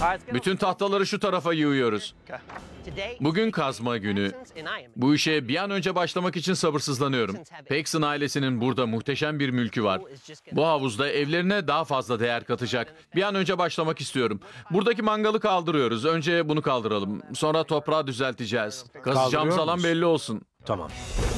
Bütün tahtaları şu tarafa yığıyoruz. Bugün kazma günü. Bu işe bir an önce başlamak için sabırsızlanıyorum. Paxson ailesinin burada muhteşem bir mülkü var. Bu havuzda evlerine daha fazla değer katacak. Bir an önce başlamak istiyorum. Buradaki mangalı kaldırıyoruz. Önce bunu kaldıralım. Sonra toprağı düzelteceğiz. Kazacağımız Kaldırıyor alan musun? belli olsun. Tamam.